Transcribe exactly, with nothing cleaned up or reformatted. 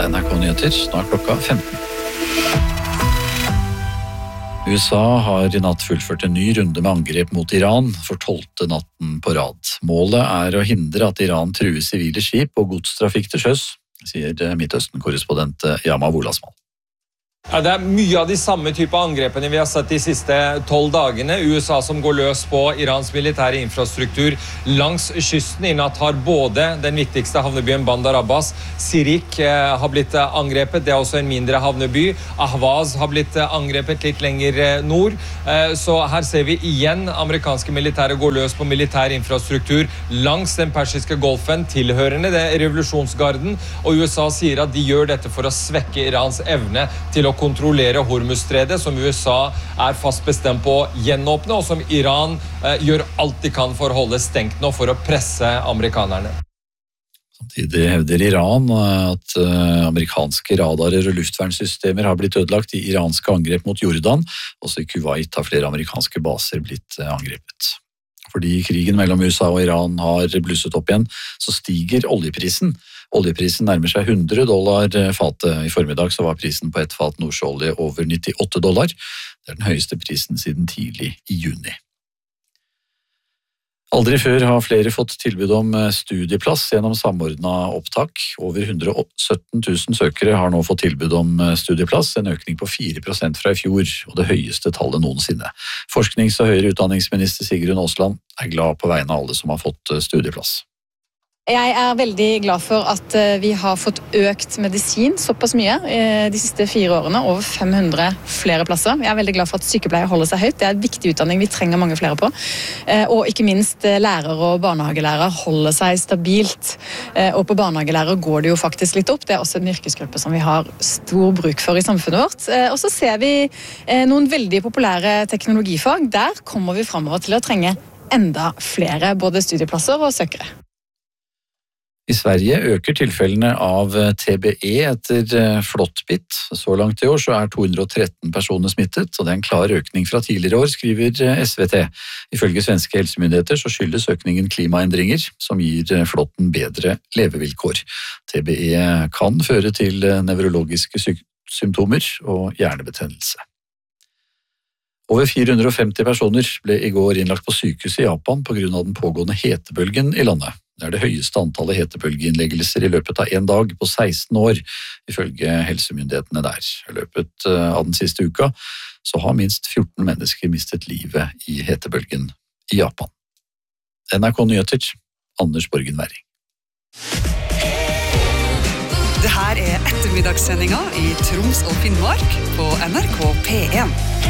N R K-nyheter, snart klokka femten. U S A har i natt fullført en ny runde med angrep mot Iran for tolvte natten på rad. Målet er å hindre at Iran truer sivile skip og godstrafikk til sjøs, sier Midtøsten-korrespondent Yama Wolasmal. Ja, det er mye av de samme type angrepene vi har sett de siste tolv dagene. U S A som går løs på Irans militære infrastruktur langs kysten. I natt har både den viktigste havnebyen Bandar Abbas, Sirik, eh, har blitt angrepet. Det er også en mindre havneby. Ahvaz har blitt angrepet litt lenger nord. Eh, så her ser vi igjen amerikanske militære gå løs på militær infrastruktur langs den persiske golfen, tilhørende det revolusjonsgarden. Og U S A sier at de gjør dette for å svekke Irans evne til å kontrollere Hormuzstredet, som U S A er fast bestemt på å gjenåpne, og som Iran eh, gjør alt de kan for å holde stengt nå for å presse amerikanerne. Samtidig hevder Iran at uh, amerikanske radarer og luftvernsystemer har blitt ødelagt i iranske angrep mot Jordan. Også i Kuwait har flere amerikanske baser blitt uh, angrepet. Fordi krigen mellom U S A og Iran har blusset opp igjen, så stiger oljeprisen. Oljeprisen nærmer seg hundre dollar fatet. I formiddag så var prisen på ett fat nordsjøolje over nittiåtte dollar. Det er den høyeste prisen siden tidlig i juni. Aldri før har flere fått tilbud om studieplass gjennom samordnet opptak. Over hundre og sytten tusen søkere har nå fått tilbud om studieplass, en økning på fire prosent fra i fjor, og det høyeste tallet noensinne. Forsknings- og høyere utdanningsminister Sigrun Aasland er glad på vegne av alle som har fått studieplass. Jeg er veldig glad for at vi har fått økt medisin såpass mye de siste fire årene, over fem hundre flere plasser. Jeg er veldig glad for at sykepleier holder seg høyt. Det er en viktig utdanning vi trenger mange flere på. Og ikke minst lærer og barnehagelærer holder seg stabilt. Og på barnehagelærer går det jo faktisk litt opp. Det er også en yrkesgruppe som vi har stor bruk for i samfunnet vårt. Og så ser vi noen veldig populære teknologifag. Der kommer vi fremover til å trenge enda flere både studieplasser og søkere. I Sverige øker tilfellene av T B E etter flåttbitt. Så langt i år så er to hundre og tretten personer smittet, og det er en klar økning fra tidligere år, skriver S V T. Ifølge svenske helsemyndigheter så skyldes økningen klimaendringer, som gir flåtten bedre levevilkår. T B E kan føre til nevrologiske symptomer og hjernebetennelse. Over fire hundre og femti personer ble i går innlagt på sykehus i Japan på grunn av den pågående hetebølgen i landet. Det er det høyeste antallet hetebølgeinnleggelser i løpet av en dag på seksten år, ifølge helsemyndighetene der. I løpet av den siste uka så har minst fjorten mennesker mistet livet i hetebølgen i Japan. N R K-nyheter, Anders Borgen Werring. Det her er ettermiddagssendinga i Troms og Finnmark på N R K P en.